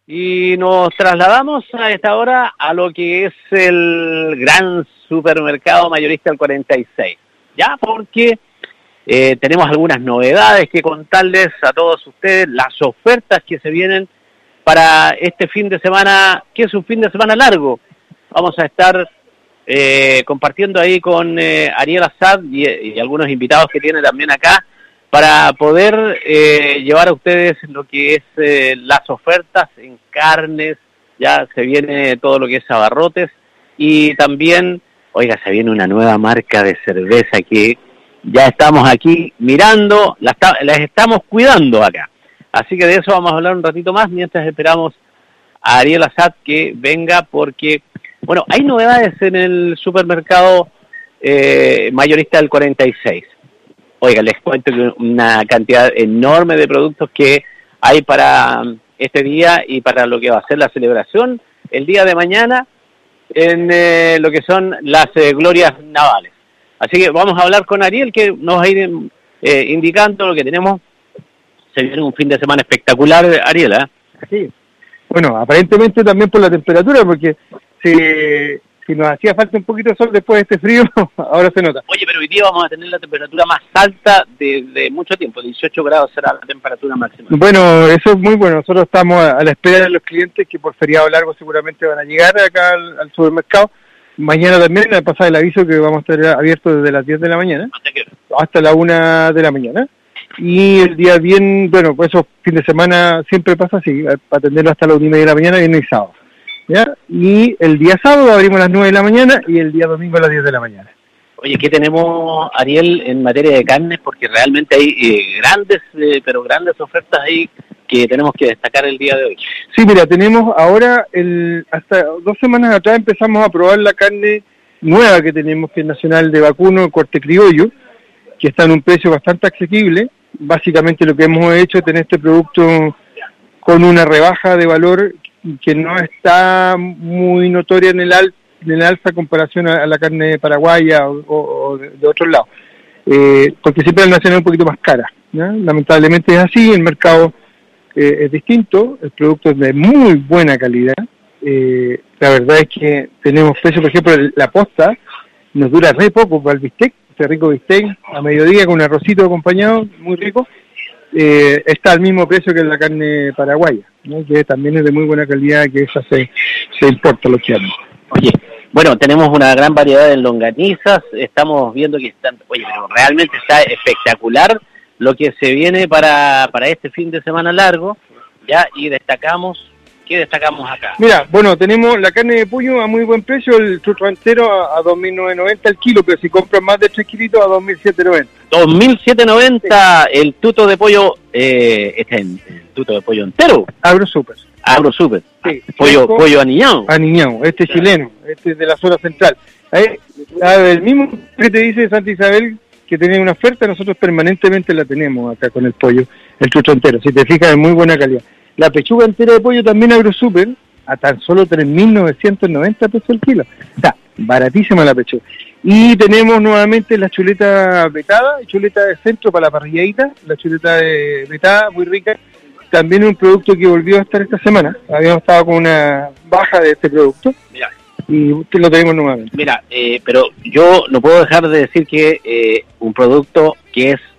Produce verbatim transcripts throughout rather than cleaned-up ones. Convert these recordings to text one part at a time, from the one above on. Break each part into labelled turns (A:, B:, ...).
A: Y nos trasladamos a esta hora a lo que es el gran supermercado mayorista del cuarenta y seis. Ya, porque eh, tenemos algunas novedades que contarles a todos ustedes, las ofertas que se vienen para este fin de semana, que es un fin de semana largo. Vamos a estar eh, compartiendo ahí con eh, Ariel Assad y, y algunos invitados que tiene también acá, para poder eh, llevar a ustedes lo que es eh, las ofertas en carnes. Ya se viene todo lo que es abarrotes, y también, oiga, se viene una nueva marca de cerveza que ya estamos aquí mirando, las, las estamos cuidando acá. Así que de eso vamos a hablar un ratito más, mientras esperamos a Ariel Assad que venga, porque, bueno, hay novedades en el supermercado eh, mayorista del cuarenta y seis. Oiga, les cuento que una cantidad enorme de productos que hay para este día y para lo que va a ser la celebración el día de mañana en eh, lo que son las eh, glorias navales. Así que vamos a hablar con Ariel, que nos va a ir eh, indicando lo que tenemos. Se viene un fin de semana espectacular, Ariel, ¿eh?
B: Sí. Bueno, aparentemente también por la temperatura, porque si, si nos hacía falta un poquito de sol después de este frío, ahora se nota.
A: Oye, pero hoy día vamos a tener la temperatura más alta de, de mucho tiempo, dieciocho grados será la temperatura máxima.
B: Bueno, eso es muy bueno. Nosotros estamos a, a la espera de los clientes que por feriado largo seguramente van a llegar acá al, al supermercado. Mañana también le pasa el aviso que vamos a estar abiertos desde las diez de la mañana hasta la una de la mañana. Y el día bien, bueno, pues esos fines de semana siempre pasa así, para atenderlo hasta las una y media de la mañana, viernes y sábado. ¿Ya? Y el día sábado abrimos a las nueve de la mañana y el día domingo a las diez de la mañana.
A: Oye, ¿qué tenemos, Ariel, en materia de carnes? Porque realmente hay eh, grandes, eh, pero grandes ofertas ahí que tenemos que destacar el día de hoy.
B: Sí, mira, tenemos ahora, el hasta dos semanas atrás empezamos a probar la carne nueva que tenemos, que es nacional de vacuno, corte criollo, que está en un precio bastante asequible. Básicamente lo que hemos hecho es tener este producto con una rebaja de valor que no está muy notoria en el, al, en el alza en comparación a, a la carne paraguaya o, o, o de, de otros lados, eh, porque siempre la nacional es un poquito más cara, ¿ya? Lamentablemente es así, el mercado eh, es distinto, el producto es de muy buena calidad. Eh, la verdad es que tenemos precios, por ejemplo, la posta nos dura re poco para el bistec, este rico bistec a mediodía con un arrocito acompañado, muy rico. Eh, está al mismo precio que la carne paraguaya, ¿no? Que también es de muy buena calidad, que esa se, se importa los chianos.
A: Oye, bueno, tenemos una gran variedad de longanizas, estamos viendo que están, oye, pero realmente está espectacular lo que se viene para, para este fin de semana largo, ya, y destacamos, ¿qué destacamos acá?
B: Mira, bueno, tenemos la carne de pollo a muy buen precio, el churro entero a, a dos mil novecientos noventa el kilo, pero si compras más de tres kilitos a dos mil setecientos noventa.
A: dos mil setecientos noventa, sí. El tuto de pollo, eh, este es el tuto de pollo entero.
B: AgroSuper.
A: AgroSuper.
B: Sí.
A: Pollo, pollo aniñado.
B: Aniñado, este es chileno, este es de la zona central. Ahí, el mismo que te dice Santa Isabel que tiene una oferta, nosotros permanentemente la tenemos acá con el pollo, el churro entero. Si te fijas, es muy buena calidad. La pechuga entera de pollo también AgroSuper, a tan solo tres mil novecientos noventa pesos el kilo. Está baratísima la pechuga. Y tenemos nuevamente la chuleta vetada, chuleta de centro para la parrilladita, la chuleta de vetada, muy rica. También es un producto que volvió a estar esta semana. Habíamos estado con una baja de este producto.
A: Mira.
B: Y lo tenemos nuevamente.
A: Mira, eh, pero yo no puedo dejar de decir que eh, un producto que es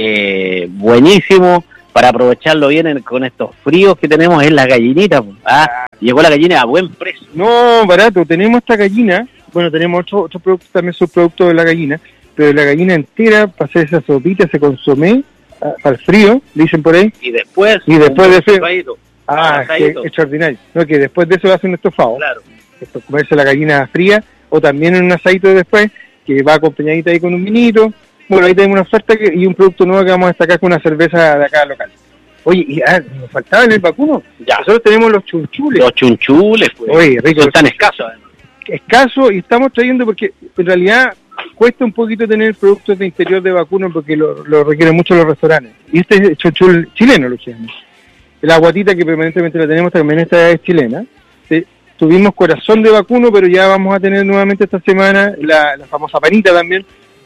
A: eh, buenísimo para aprovecharlo bien en, con estos fríos que tenemos es la gallinita. ¿Ah? Llegó la gallina a buen precio.
B: No, barato. Tenemos esta gallina. Bueno, tenemos otro, otro producto, también subproducto de la gallina, pero la gallina entera, para hacer esa sopita, se consomé para el frío, dicen por ahí.
A: Y después,
B: y después de eso, ah,
A: es
B: extraordinario. No, que después de eso hacen un estofado.
A: Claro.
B: Esto, comerse la gallina fría, o también en un asadito después, que va acompañadita ahí con un vinito. Bueno, ahí tenemos una oferta que, y un producto nuevo que vamos a destacar con una cerveza de acá local. Oye, y ah, nos faltaba en el vacuno.
A: Ya.
B: Nosotros tenemos los chunchules.
A: Los chunchules, pues.
B: Oye, rico.
A: Son tan escasos, además.
B: Escaso, y estamos trayendo porque en realidad cuesta un poquito tener productos de interior de vacuno porque lo, lo requieren mucho los restaurantes. Y este es chunchul chileno, lo que llaman. La guatita que permanentemente la tenemos también esta es chilena. Sí, tuvimos corazón de vacuno, pero ya vamos a tener nuevamente esta semana la, la famosa panita también,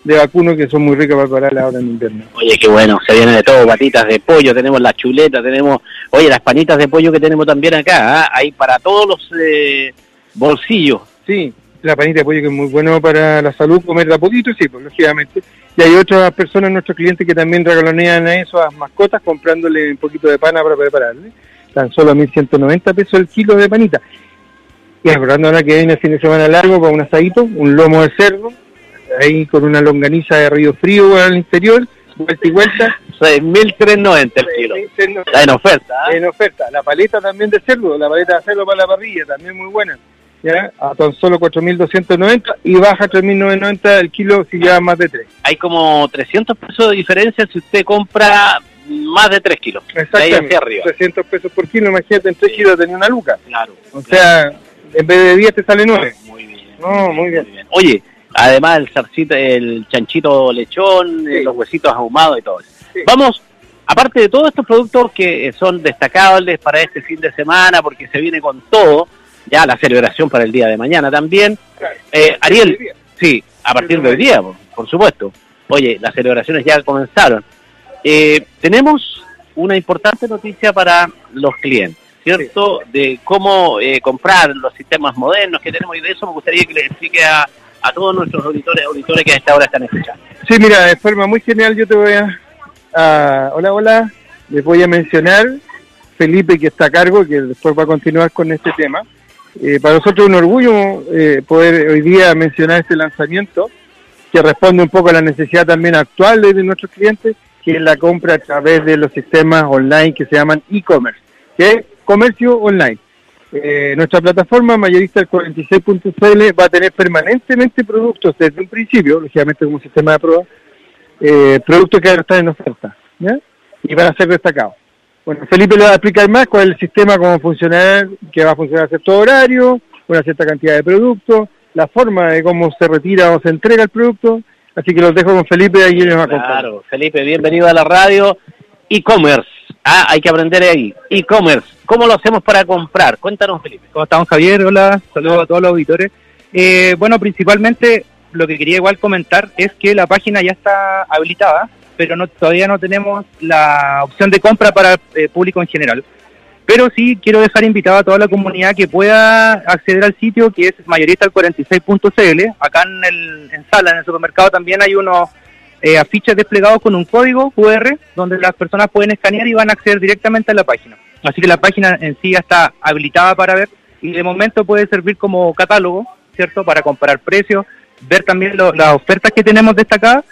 B: de vacuno que son muy ricas para prepararlas ahora en invierno.
A: Oye, qué bueno, se viene de todo, patitas de pollo, tenemos la chuleta, tenemos, oye, las panitas de pollo que tenemos también acá, ¿eh? Hay para todos los eh, bolsillos.
B: Sí, la panita de pollo que es muy bueno para la salud, comer de a poquito, sí, pues lógicamente. Y hay otras personas, nuestros clientes, que también regalonean a eso, a las mascotas, comprándole un poquito de pana para prepararle. Tan solo a mil ciento noventa pesos el kilo de panita. Y recordando ahora que viene el fin de semana largo para un asadito, un lomo de cerdo, ahí con una longaniza de Río Frío al interior, vuelta y vuelta.
A: seis mil trescientos noventa el kilo. Está en oferta. ¿eh?
B: En oferta. La paleta también de cerdo, la paleta de cerdo para la parrilla, también muy buena. Ya, a tan solo cuatro mil doscientos noventa y baja tres mil novecientos noventa el kilo si lleva más de tres.
A: Hay como trescientos pesos de diferencia si usted compra más de tres kilos.
B: Exactamente,
A: hacia arriba.
B: trescientos pesos por kilo, imagínate, en tres kilos tenía una luca.
A: Claro.
B: O
A: claro.
B: sea, en vez de diez te sale nueve.
A: Muy bien.
B: No, muy bien.
A: Muy bien. Oye, además el zarcito, el chanchito lechón, sí. los huesitos ahumados y todo eso. Sí. Vamos, aparte de todos estos productos que son destacables para este fin de semana, porque se viene con todo, ya la celebración para el día de mañana también.
B: Claro.
A: Eh, Ariel, sí, a partir del día, por, por supuesto. Oye, las celebraciones ya comenzaron. Eh, tenemos una importante noticia para los clientes, ¿cierto? Sí. De cómo eh, comprar los sistemas modernos que tenemos, y de eso me gustaría que les explique a, a todos nuestros auditores auditores que a esta hora están escuchando.
B: Sí, mira, de forma muy genial yo te voy a... a hola, hola, les voy a mencionar Felipe, que está a cargo, que después va a continuar con este tema. Eh, para nosotros es un orgullo eh, poder hoy día mencionar este lanzamiento, que responde un poco a la necesidad también actual de, de nuestros clientes, que es la compra a través de los sistemas online que se llaman e-commerce, que es comercio online. Eh, nuestra plataforma mayorista el cuarenta y seis punto c l va a tener permanentemente productos desde un principio, lógicamente como sistema de prueba, eh, productos que ahora están en oferta, ¿ya? Y van a ser destacados. Bueno, Felipe le va a explicar más cuál es el sistema, cómo funcionar, que va a funcionar a cierto horario, una cierta cantidad de productos, la forma de cómo se retira o se entrega el producto. Así que los dejo con Felipe, ahí nos acompaña.
A: Claro, Felipe, bienvenido a la radio. E-commerce, ah, hay que aprender ahí. E-commerce, ¿cómo lo hacemos para comprar? Cuéntanos, Felipe.
C: ¿Cómo estamos, Javier? Hola, saludos a todos los auditores. Eh, bueno, principalmente lo que quería igual comentar es que la página ya está habilitada, pero no, todavía no tenemos la opción de compra para el eh, público en general. Pero sí quiero dejar invitado a toda la comunidad que pueda acceder al sitio, que es mayorista el cuarenta y seis punto c l. Acá en, el, en sala, en el supermercado, también hay unos eh, afiches desplegados con un código cu erre, donde las personas pueden escanear y van a acceder directamente a la página. Así que la página en sí ya está habilitada para ver, y de momento puede servir como catálogo, ¿cierto?, para comparar precios, ver también lo, las ofertas que tenemos destacadas,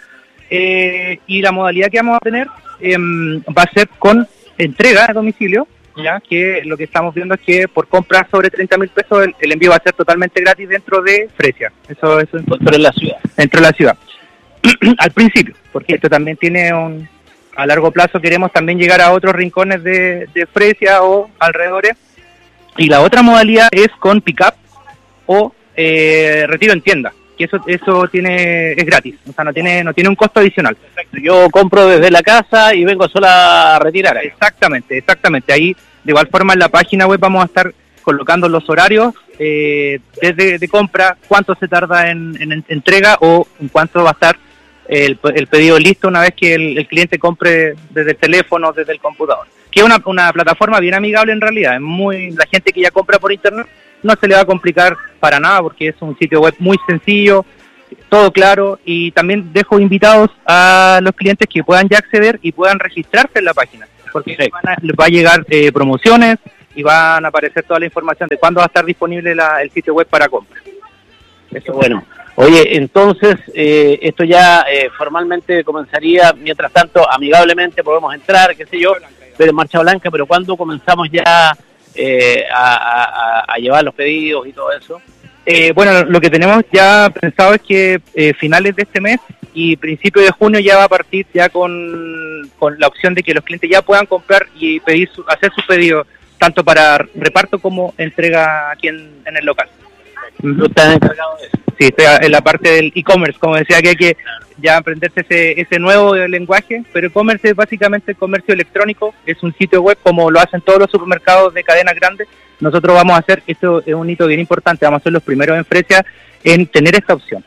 C: eh, y la modalidad que vamos a tener eh, va a ser con entrega a domicilio, ya que lo que estamos viendo es que por compras sobre treinta mil pesos el, el envío va a ser totalmente gratis dentro de Fresia. Eso, eso es
A: dentro de la ciudad.
C: Dentro de la ciudad. Al principio, porque esto también tiene un... A largo plazo queremos también llegar a otros rincones de, de Fresia o alrededores. Y la otra modalidad es con pick-up o eh, retiro en tienda, que eso eso tiene es gratis, o sea, no tiene no tiene un costo adicional.
A: Perfecto. Yo compro desde la casa y vengo solo a retirar. Ahí.
C: Exactamente, exactamente. Ahí, de igual forma, en la página web vamos a estar colocando los horarios eh, desde de compra, cuánto se tarda en, en, en entrega o en cuánto va a estar el, el pedido listo una vez que el, el cliente compre desde el teléfono, desde el computador. Que es una, una plataforma bien amigable en realidad. Es muy la gente que ya compra por internet no se le va a complicar para nada porque es un sitio web muy sencillo, todo claro, y también dejo invitados a los clientes que puedan ya acceder y puedan registrarse en la página, porque sí. van a, les va a llegar eh, promociones y van a aparecer toda la información de cuándo va a estar disponible la, el sitio web para compra.
A: Eso bueno. Oye, entonces eh, esto ya eh, formalmente comenzaría, mientras tanto amigablemente podemos entrar, qué sé yo, pero en marcha blanca, pero ¿cuándo comenzamos ya eh, a, a, a llevar los pedidos y todo eso?
C: Eh, bueno, lo que tenemos ya pensado es que eh, finales de este mes y principio de junio ya va a partir ya con, con la opción de que los clientes ya puedan comprar y pedir su, hacer sus pedidos tanto para reparto como entrega aquí en, en el local.
A: ¿Tú estás encargado de eso?
C: Sí, estoy en la parte del e-commerce, como decía, que hay que ya aprenderse ese, ese nuevo lenguaje, pero e-commerce es básicamente el comercio electrónico, es un sitio web como lo hacen todos los supermercados de cadenas grandes. Nosotros vamos a hacer, esto es un hito bien importante, vamos a ser los primeros en Fresia en tener esta opción.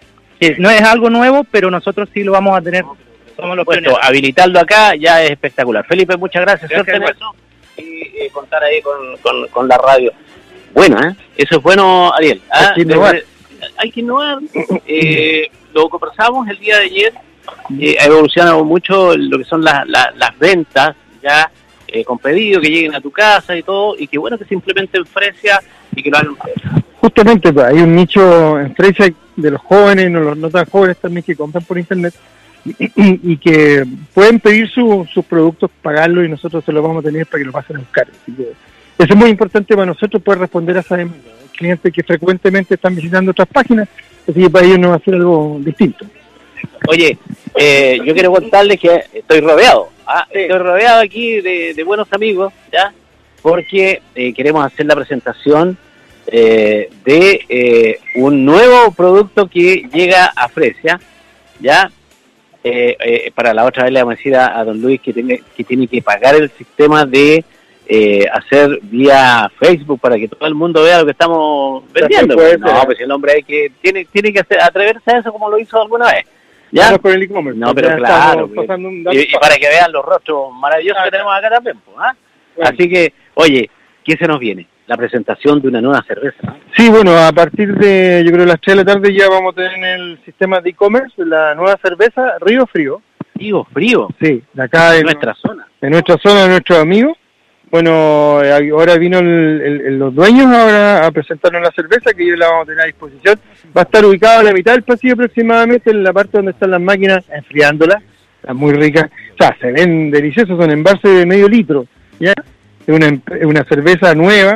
C: que no es algo nuevo, pero nosotros sí lo vamos a tener. Somos los
A: Puesto, habilitarlo acá ya es espectacular. Felipe, muchas gracias.
C: Gracias,
A: Suerte en eso y, y contar ahí con, con, con la radio. Bueno, ¿eh? Eso es bueno, Ariel. ¿Ah?
B: Hay que innovar.
A: Hay que innovar. Eh, lo conversamos el día de ayer. Eh, ha evolucionado mucho lo que son la, la, las ventas, ya eh, con pedido, que lleguen a tu casa y todo, y que bueno que se implemente en Fresia y que lo hagan ustedes.
B: Justamente, pues, hay un nicho en Fresia de los jóvenes, no los no tan jóvenes también, que compran por internet y, y que pueden pedir su, sus productos, pagarlo y nosotros se los vamos a tener para que lo pasen a buscar. Así que eso es muy importante para nosotros, poder responder a esa demanda. Clientes que frecuentemente están visitando otras páginas, así que para ellos no va a ser algo distinto.
A: Oye, eh, yo quiero contarles que estoy rodeado, ¿ah?
B: Sí.
A: Estoy rodeado aquí de, de buenos amigos, ¿ya? Porque eh, queremos hacer la presentación eh, de eh, un nuevo producto que llega a Fresia, ¿ya? Eh, eh, para la otra vez le vamos a decir a, a don Luis que tiene que, tiene que pagar el sistema de eh, hacer vía Facebook para que todo el mundo vea lo que estamos vendiendo.
B: Puede
A: No,
B: ser.
A: pues el hombre hay que tiene tiene que hacer, atreverse a eso como lo hizo alguna vez. ¿Ya?
B: Vamos con el e-commerce.
A: No, pero
B: Ya
A: claro,
B: estamos pasando un
A: y, y para que vean los rostros maravillosos
B: Ah,
A: que tenemos acá también, pues, ¿ah?
B: Bueno.
A: Así que, oye, ¿qué se nos viene? La presentación de una nueva cerveza, ¿no?
B: Sí, bueno, a partir de, yo creo, las tres de la tarde ya vamos a tener en el sistema de e-commerce la nueva cerveza Río Frío.
A: Frío, frío,
B: Sí, de acá en
A: nuestra zona.
B: de nuestra zona, de nuestros amigos. Bueno, ahora vino el, el, el- los dueños ahora a presentarnos la cerveza, que yo la vamos a tener a disposición. Va a estar ubicada a la mitad del pasillo aproximadamente, en la parte donde están las máquinas enfriándolas. Está muy rica. O sea, se ven deliciosos, son envases de medio litro, ¿ya? Es una, em- es una cerveza nueva,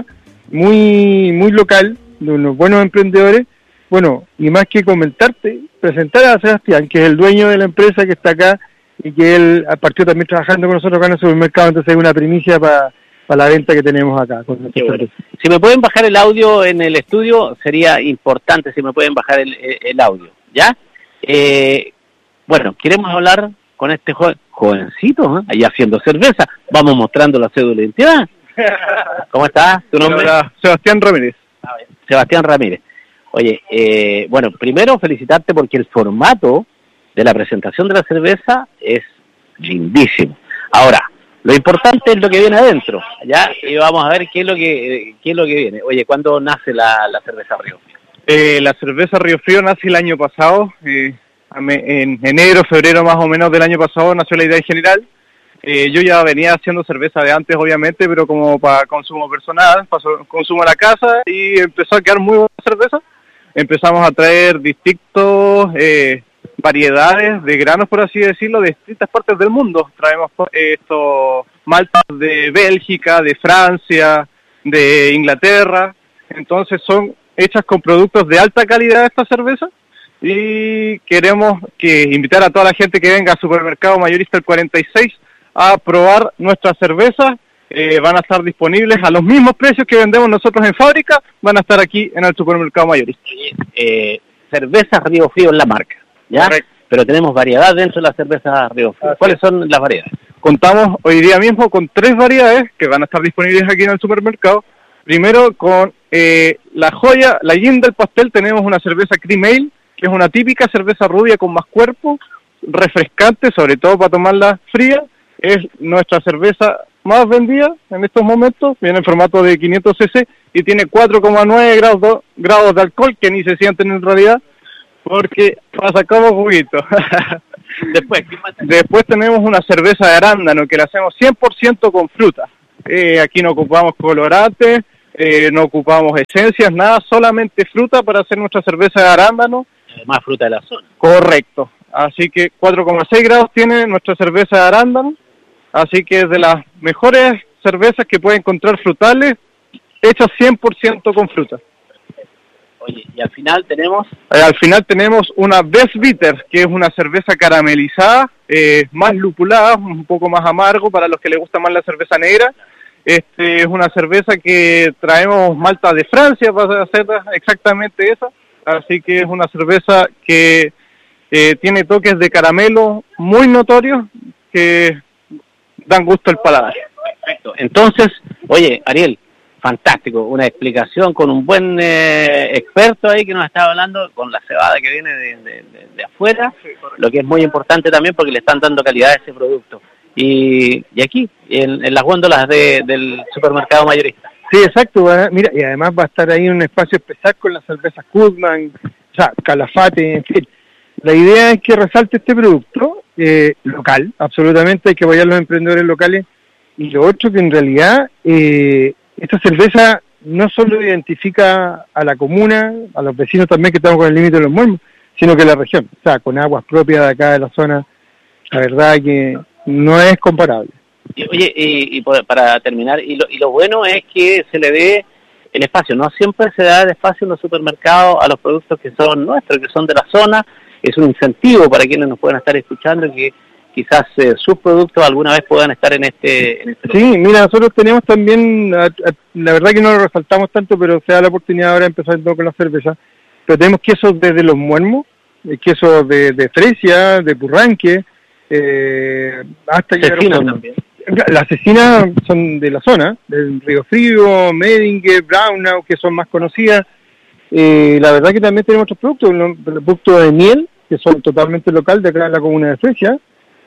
B: muy muy local, de unos buenos emprendedores. Bueno, y más que comentarte, presentar a Sebastián, que es el dueño de la empresa que está acá y que él partió también trabajando con nosotros acá en el supermercado, entonces es una primicia para para la venta que tenemos acá. Con nuestra
A: Qué bueno.
B: cerveza.
A: Si me pueden bajar el audio en el estudio, sería importante si me pueden bajar el, el- el audio, ¿ya? Eh, bueno, queremos hablar con este joven, jovencito, ¿eh? Ahí haciendo cerveza. Vamos mostrando la cédula de identidad. ¿Cómo estás? ¿Tu nombre?
B: Hola, Sebastián Ramírez.
A: Sebastián Ramírez. Oye, eh, bueno, primero felicitarte porque el formato de la presentación de la cerveza es lindísimo. Ahora, lo importante es lo que viene adentro, ¿ya? Y vamos a ver qué es lo que qué es lo que viene. Oye, ¿cuándo nace la, la cerveza Río?
D: Eh, la cerveza Río Frío nace el año pasado, eh, a me- en enero, febrero más o menos del año pasado nació la idea en general. Eh, yo ya venía haciendo cerveza de antes, obviamente, pero como para consumo personal, para so- consumo a la casa, y empezó a quedar muy buena cerveza. Empezamos a traer distintos eh, variedades de granos, por así decirlo, de distintas partes del mundo. Traemos eh, estos maltas de Bélgica, de Francia, de Inglaterra. Entonces son hechas con productos de alta calidad esta cerveza, y queremos que invitar a toda la gente que venga al supermercado mayorista el cuarenta y seis a probar nuestras cervezas. Eh, van a estar disponibles a los mismos precios que vendemos nosotros en fábrica, van a estar aquí en el supermercado mayorista.
A: Eh, cerveza Río Frío es la marca, ¿ya?
D: Correcto.
A: Pero tenemos variedad dentro de la cerveza Río Frío.
D: Así
A: ¿Cuáles son las variedades?
D: Contamos hoy día mismo con tres variedades que van a estar disponibles aquí en el supermercado. Primero, con eh, la joya, la guinda del pastel, tenemos una cerveza Cream Ale, que es una típica cerveza rubia con más cuerpo, refrescante, sobre todo para tomarla fría. Es nuestra cerveza más vendida en estos momentos, viene en formato de quinientos centilitros y tiene cuatro coma nueve grados, do- grados de alcohol, que ni se sienten en realidad, porque pasa como juguito.
A: Después, ¿qué más tenemos?
D: Después tenemos una cerveza de arándano que la hacemos cien por ciento con fruta. Eh, aquí no ocupamos colorantes, eh, no ocupamos esencias, nada, solamente fruta para hacer nuestra cerveza de arándano.
A: Más fruta de la zona.
D: Correcto. Así que cuatro coma seis grados tiene nuestra cerveza de arándano. Así que es de las mejores cervezas que puede encontrar frutales, hechas cien por ciento con fruta.
A: Oye, y al final tenemos
D: Eh, al final tenemos una Best Bitter, que es una cerveza caramelizada, eh, más lupulada, un poco más amargo para los que les gusta más la cerveza negra. Este es una cerveza que traemos malta de Francia para hacer exactamente esa. Así que es una cerveza que eh, tiene toques de caramelo muy notorios que dan gusto al paladar.
A: Perfecto. Entonces, oye, Ariel, fantástico, una explicación con un buen eh, experto ahí que nos estaba hablando, con la cebada que viene de, de, de, de afuera, lo que es muy importante también porque le están dando calidad a ese producto. Y, y aquí, en, en las góndolas de, del supermercado mayorista.
B: Sí, exacto, va, mira, y además va a estar ahí en un espacio especial con las cervezas Kuzman, o sea, Calafate, en fin. La idea es que resalte este producto eh, local, absolutamente, hay que apoyar a los emprendedores locales, y lo otro que en realidad eh, esta cerveza no solo identifica a la comuna, a los vecinos también que estamos con el límite de los muermos, sino que la región, o sea, con aguas propias de acá de la zona, la verdad que no es comparable.
A: Y, oye, y, y para terminar, y lo, y lo bueno es que se le dé el espacio, no siempre se da el espacio en los supermercados a los productos que son nuestros, que son de la zona, es un incentivo para quienes nos puedan estar escuchando, que quizás eh, sus productos alguna vez puedan estar en este... En este
B: sí, lugar. Mira, nosotros tenemos también, a, a, la verdad que no lo resaltamos tanto, pero se da la oportunidad ahora de empezar con la cerveza, pero tenemos quesos desde los muermos, quesos de, de Fresia, de Purranque, eh, hasta llegar a también. Las asesinas son de la zona, del Río Frío, Medingue, Braunau, que son más conocidas. Eh, la verdad que también tenemos otros productos, los productos de miel, que son totalmente local de acá en la comuna de Fresia,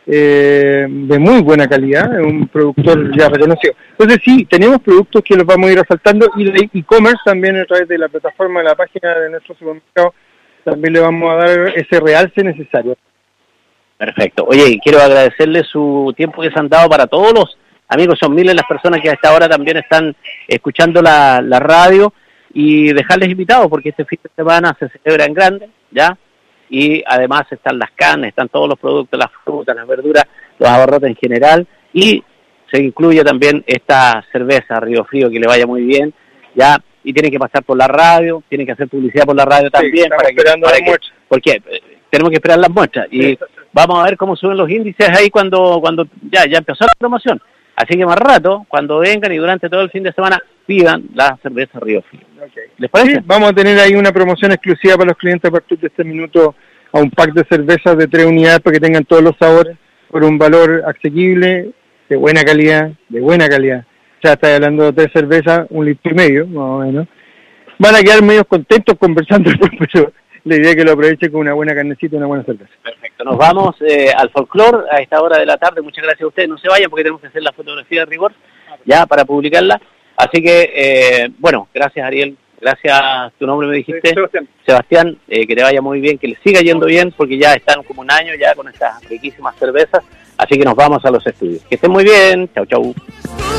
B: eh, de muy buena calidad, es un productor ya reconocido. Entonces sí, tenemos productos que los vamos a ir resaltando, y de e-commerce también a través de la plataforma, de la página de nuestro supermercado, también le vamos a dar ese realce necesario.
A: Perfecto. Oye, quiero agradecerle su tiempo que se han dado para todos los amigos, son miles las personas que a esta hora también están escuchando la, la radio, y dejarles invitados porque este fin de semana se celebra en grande, ¿ya? Y además están las carnes, están todos los productos, las frutas, las verduras, los abarrotes en general, y se incluye también esta cerveza Río Frío, que le vaya muy bien, ¿ya? Y tienen que pasar por la radio, tienen que hacer publicidad por la radio también, sí, para que, para que, porque eh, tenemos que esperar las muestras, y sí, vamos a ver cómo suben los índices ahí cuando cuando ya ya empezó la promoción. Así que más rato, cuando vengan y durante todo el fin de semana, pidan la cerveza Río Frío. Okay. ¿Les parece?
B: Sí, vamos a tener ahí una promoción exclusiva para los clientes a partir de este minuto, a un pack de cervezas de tres unidades para que tengan todos los sabores por un valor asequible, de buena calidad, de buena calidad. Ya está hablando de tres cervezas, un litro y medio, más o menos. Van a quedar medio contentos conversando, pero la idea es que lo aproveche con una buena carnecita y una buena cerveza.
A: Perfecto, nos vamos eh, al folclore a esta hora de la tarde. Muchas gracias a ustedes, no se vayan porque tenemos que hacer la fotografía de rigor ya para publicarla. Así que, eh, bueno, gracias Ariel, gracias, tu nombre me dijiste, sí, Sebastián, Sebastián eh, que te vaya muy bien, que le siga yendo bien, porque ya están como un año ya con estas riquísimas cervezas, así que nos vamos a los estudios. Que estén muy bien, chau chau.